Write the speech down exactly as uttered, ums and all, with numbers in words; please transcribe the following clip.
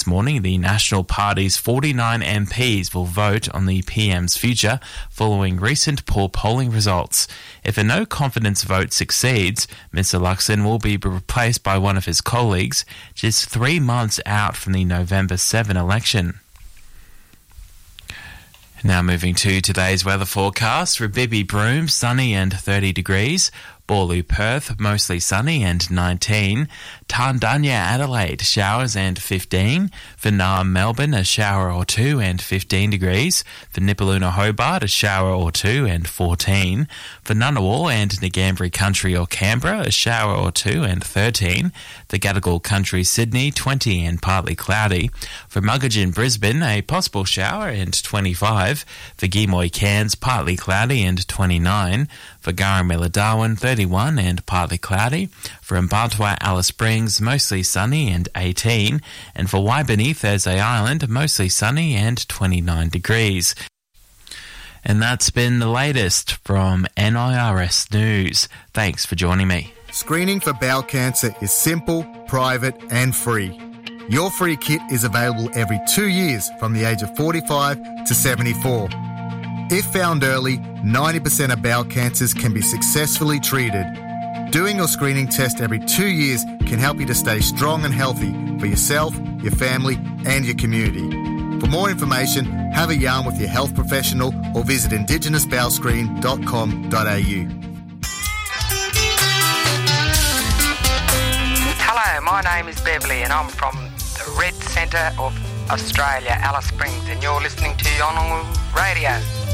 this morning, the National Party's forty-nine M Ps will vote on the P M's future following recent poor polling results. If a no-confidence vote succeeds, Mister Luxon will be replaced by one of his colleagues just three months out from the November seventh election. Now moving to today's weather forecast. Rabibi Broome, sunny and thirty degrees. Borlu Perth, mostly sunny and nineteen. Tandanya Adelaide, showers and fifteen. For Naarm Melbourne, a shower or two and fifteen degrees. For Nipaluna Hobart, a shower or two and fourteen. For Ngunnawal and Ngambri Country or Canberra, a shower or two and thirteen. For Gadigal Country Sydney, twenty and partly cloudy. For Muggeridge Brisbane, a possible shower and twenty-five. For Gimoy Cairns, partly cloudy and twenty-nine. For Garramilla Darwin, thirty-one and partly cloudy. For Mbartwa Alice Springs, mostly sunny and eighteen. And for Waibini, Thursday Island, mostly sunny and twenty-nine degrees. And that's been the latest from N I R S News. Thanks for joining me. Screening for bowel cancer is simple, private and free. Your free kit is available every two years from the age of forty-five to seventy-four. If found early, ninety percent of bowel cancers can be successfully treated. Doing your screening test every two years can help you to stay strong and healthy for yourself, your family and your community. For more information, have a yarn with your health professional or visit indigenous bowel screen dot com dot a u. Hello, my name is Beverly and I'm from the Red Centre of Australia, Alice Springs, and you're listening to Yolngu Radio.